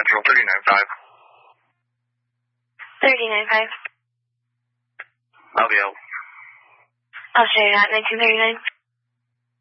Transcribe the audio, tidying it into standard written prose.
Control 39.5. 39.5. LVL. I'll show you that, 1939.